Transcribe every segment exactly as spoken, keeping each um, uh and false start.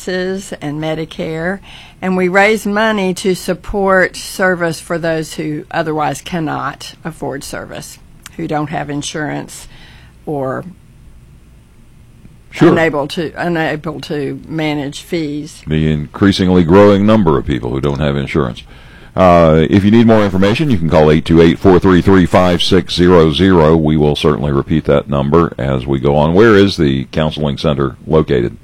services and Medicare, and we raise money to support service for those who otherwise cannot afford service, who don't have insurance or Sure. unable to unable to manage fees. The increasingly growing number of people who don't have insurance. Uh, if you need more information, you can call eight two eight, four three three, five six zero zero. We will certainly repeat that number as we go on. Where is the counseling center located?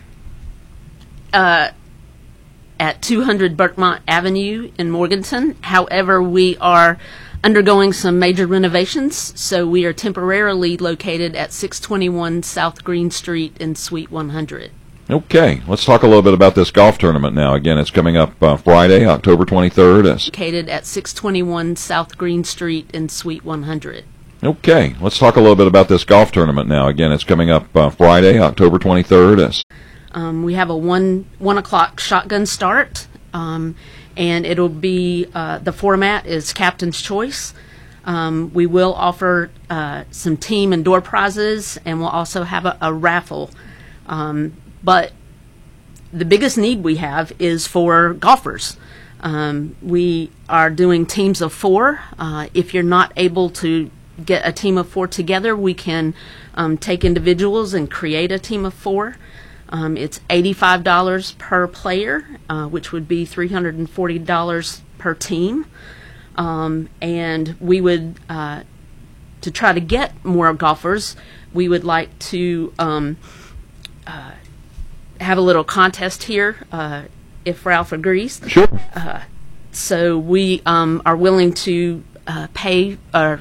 Uh, at two hundred Berkmont Avenue in Morganton. However, we are undergoing some major renovations, so we are temporarily located at six twenty-one South Green Street in Suite one hundred. Okay, let's talk a little bit about this golf tournament now. Again, it's coming up uh, Friday, October twenty-third. Located at six twenty-one South Green Street in Suite one hundred. Okay, let's talk a little bit about this golf tournament now. Again, it's coming up uh, Friday, October twenty-third. Um, we have a one one o'clock shotgun start. Um, and it'll be, uh, the format is Captain's Choice. Um, we will offer uh, some team and door prizes, and we'll also have a, a raffle. Um, but the biggest need we have is for golfers. Um, we are doing teams of four. Uh, if you're not able to get a team of four together, we can um, take individuals and create a team of four. Um, it's eighty-five dollars per player, uh, which would be three hundred forty dollars per team. Um, and we would, uh, to try to get more golfers, we would like to um, uh, have a little contest here, uh, if Ralph agrees. Sure. Uh, so we um, are willing to uh, pay or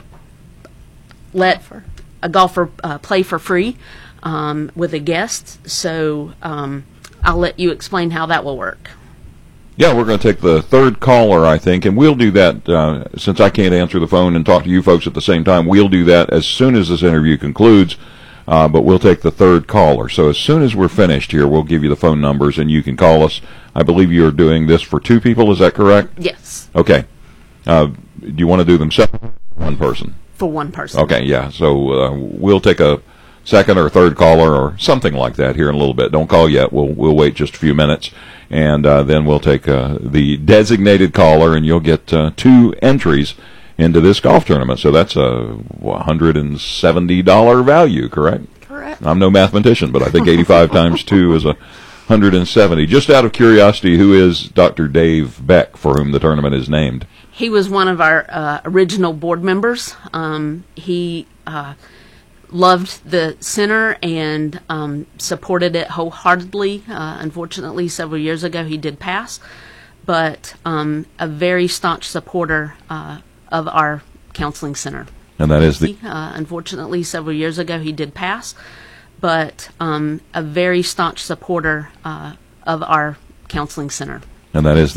let a golfer uh, play for free. Um, with a guest, so um, I'll let you explain how that will work. Yeah, we're going to take the third caller, I think, and we'll do that, uh, since I can't answer the phone and talk to you folks at the same time, we'll do that as soon as this interview concludes, uh, but we'll take the third caller. So as soon as we're finished here, we'll give you the phone numbers, and you can call us. I believe you're doing this for two people, is that correct? Yes. Okay. Uh, do you want to do them separately? One person? For one person. Okay, yeah, so uh, we'll take a second or third caller or something like that here in a little bit. Don't call yet. We'll we'll wait just a few minutes, and uh, then we'll take uh, the designated caller, and you'll get uh, two entries into this golf tournament. So that's a one hundred seventy dollars value, correct? Correct. I'm no mathematician, but I think eighty-five times two is a one hundred seventy. Just out of curiosity, who is Doctor Dave Beck, for whom the tournament is named? He was one of our uh, original board members. Um, he uh, loved the center and um, supported it wholeheartedly. Uh, unfortunately, several years ago, he did pass, but um, a very staunch supporter uh, of our counseling center. And that is the... Uh, unfortunately, several years ago, he did pass, but um, a very staunch supporter uh, of our counseling center. And that is